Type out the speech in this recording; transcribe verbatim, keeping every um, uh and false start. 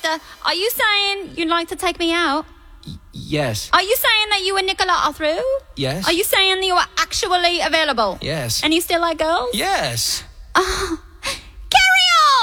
Mister, are you saying you'd like to take me out? Y- yes. Are you saying that you and Nicola are through? Yes. Are you saying that you are actually available? Yes. And you still like girls? Yes. Oh,